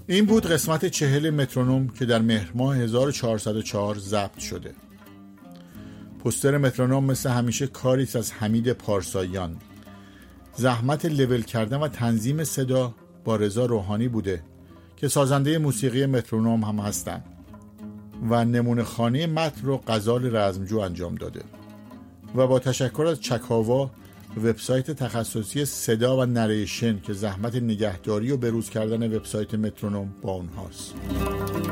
این بود قسمت 40 مترونوم که در مهر ماه 1404 ضبط شده. پوستر مترونوم مثل همیشه کاریست از حمید پارساییان. زحمت لول کردن و تنظیم صدا با رضا روحانی بوده که سازنده موسیقی مترونوم هم هستن و نمونه خوانی متن رو غزال رزمجو انجام داده. و با تشکر از چکاوا، وبسایت تخصصی صدا و نریشن که زحمت نگهداری و بروز کردن وبسایت مترونوم با اونهاست.